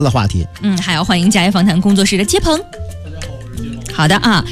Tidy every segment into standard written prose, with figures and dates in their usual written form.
的话题。 还要欢迎家业访谈工作室的接鹏。好的啊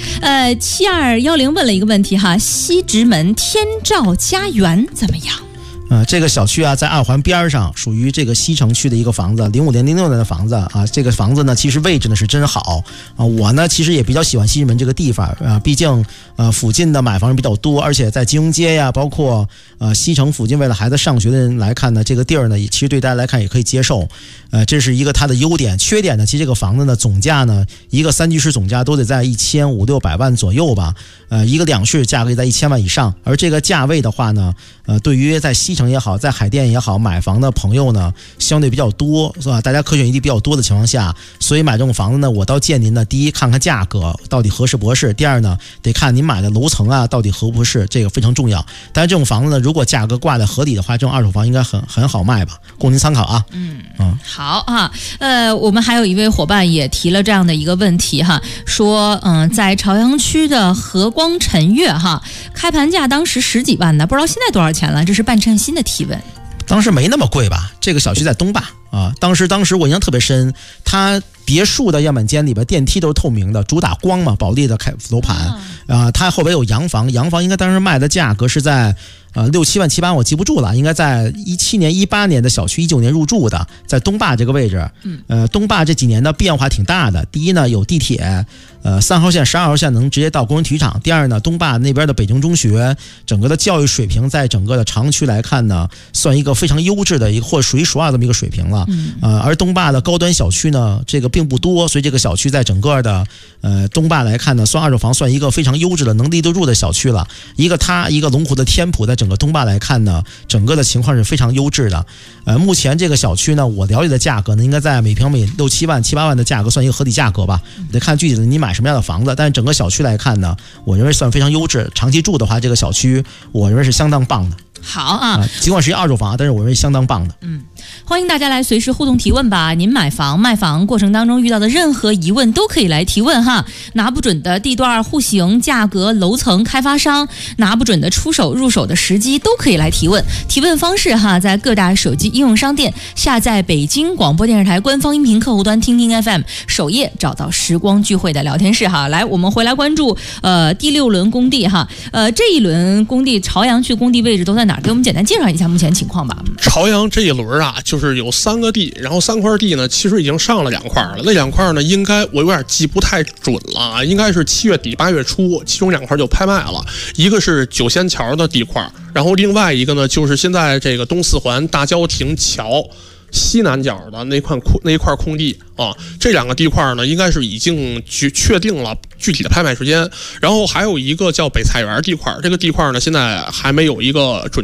，7210问了一个问题哈，西直门天照家园怎么样？ 这个小区啊，在二环边上，属于这个西城区的一个房子，05年、06年的房子啊。这个房子呢，其实位置呢是真好啊。我呢，其实也比较喜欢西直门这个地方啊，毕竟附近的买房人比较多，而且在金融街呀，包括西城附近为了孩子上学的人来看呢，这个地儿呢，其实对大家来看也可以接受。这是一个它的优点。缺点呢，其实这个房子呢，总价呢，一个3居室总价都得在1500-600万左右吧。一个2室价格也在1000万以上。而这个价位的话呢，对于在西城也好，在海淀也好，买房的朋友呢，相对比较多，是吧？大家可选余地比较多的情况下，所以买这种房子呢，我倒建议您呢，第一，看看价格到底合适不合适；第二呢，得看您买的楼层啊，到底合不合适，这个非常重要。但是这种房子呢，如果价格挂在合理的话，这种二手房应该很好卖吧，供您参考啊。 好啊，我们还有一位伙伴也提了这样的一个问题哈，说在朝阳区的和光晨悦哈，开盘价当时10几万呢，不知道现在多少钱了？这是半称心的提问。 当时没那么贵吧？这个小区在东坝啊，当时我印象特别深，它别墅的样板间里边电梯都是透明的，主打光嘛，保利的楼盘它后边有洋房应该当时卖的价格是在6、7万、7、8万我记不住了，应该在17年、18年的小区，19年入住的，在东坝这个位置。东坝这几年的变化挺大的。第一呢，有地铁，3号线、12号线能直接到工人体育场。第二呢，东坝那边的北京中学，整个的教育水平在整个的长区来看呢，算一个非常优质的一个或数一数二这么一个水平了。而东坝的高端小区呢，这个并不多，所以这个小区在整个的东坝来看呢，算二手房算一个非常优质的能立得住的小区了。一个龙湖的天普在整个东坝来看呢，整个的情况是非常优质的。目前这个小区呢，我了解的价格呢，应该在每平米6、7万、7、8万的价格算一个合理价格吧。得看具体的你买什么样的房子，但是整个小区来看呢，我认为算非常优质。长期住的话，这个小区我认为是相当棒的。 好啊， 尽管是一二手房，但是我认为相当棒的。 欢迎大家来随时互动提问吧。您买房卖房过程当中遇到的任何疑问都可以来提问哈。拿不准的地段、户型、价格、楼层、开发商，拿不准的入手的时机都可以来提问。提问方式哈，在各大手机应用商店下载北京广播电视台官方音频客户端听听 FM， 首页找到时光聚会的聊天室哈。来，我们回来关注第6轮工地哈。这一轮工地朝阳区工地位置都在哪儿？给我们简单介绍一下目前情况吧。 朝阳这一轮啊，就是有3个地，然后3块地呢，其实已经上了2块了。那2块呢，应该我有点记不太准了，应该是7月底8月初，其中2块就拍卖了。一个是九仙桥的地块，然后另外一个呢，就是现在这个东四环大郊亭桥西南角的那一块空地啊。这2个地块呢，应该是已经确定了具体的拍卖时间。然后还有一个叫北菜园地块，这个地块呢，现在还没有一个准